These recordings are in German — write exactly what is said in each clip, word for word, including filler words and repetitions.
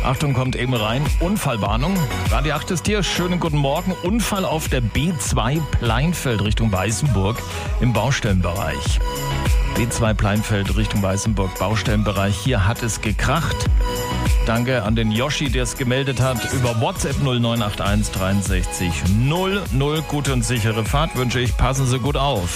Achtung, kommt eben rein. Unfallwarnung. Radio acht ist hier. Schönen guten Morgen. Unfall auf der B zwei Pleinfeld Richtung Weißenburg im Baustellenbereich. B zwei Pleinfeld Richtung Weißenburg, Baustellenbereich. Hier hat es gekracht. Danke an den Yoshi, der es gemeldet hat. Über WhatsApp null neun acht eins dreiundsechzig null null. Gute und sichere Fahrt wünsche ich. Passen Sie gut auf.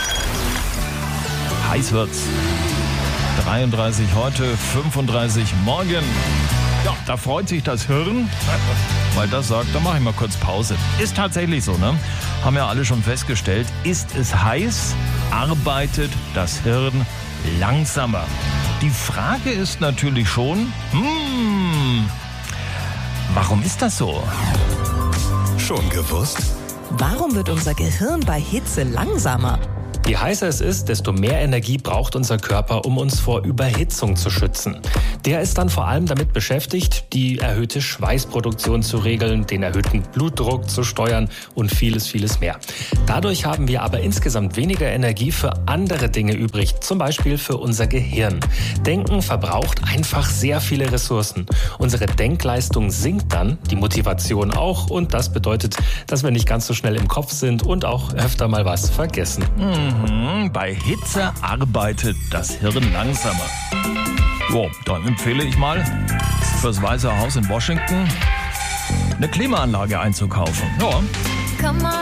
Heiß wird's. dreiunddreißig heute, fünfunddreißig morgen. Ja, da freut sich das Hirn, weil das sagt, da mache ich mal kurz Pause. Ist tatsächlich so, ne? Haben ja alle schon festgestellt. Ist es heiß, arbeitet das Hirn langsamer. Die Frage ist natürlich schon, hmm, warum ist das so? Schon gewusst? Warum wird unser Gehirn bei Hitze langsamer? Je heißer es ist, desto mehr Energie braucht unser Körper, um uns vor Überhitzung zu schützen. Der ist dann vor allem damit beschäftigt, die erhöhte Schweißproduktion zu regeln, den erhöhten Blutdruck zu steuern und vieles, vieles mehr. Dadurch haben wir aber insgesamt weniger Energie für andere Dinge übrig, zum Beispiel für unser Gehirn. Denken verbraucht einfach sehr viele Ressourcen. Unsere Denkleistung sinkt dann, die Motivation auch, und das bedeutet, dass wir nicht ganz so schnell im Kopf sind und auch öfter mal was vergessen. Mhm. Bei Hitze arbeitet das Hirn langsamer. Wow, dann empfehle ich mal fürs Weiße Haus in Washington eine Klimaanlage einzukaufen. Ja.